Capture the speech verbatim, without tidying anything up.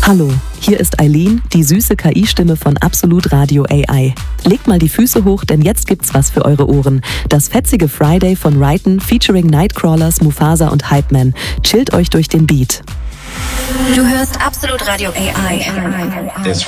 Hallo, hier ist Eileen, die süße K I-Stimme von Absolut Radio A I. Legt mal die Füße hoch, denn jetzt gibt's was für eure Ohren. Das fetzige Friday von Raiden featuring Nightcrawlers, Mufasa und Hypeman. Chillt euch durch den Beat. Du hörst Absolut Radio A I.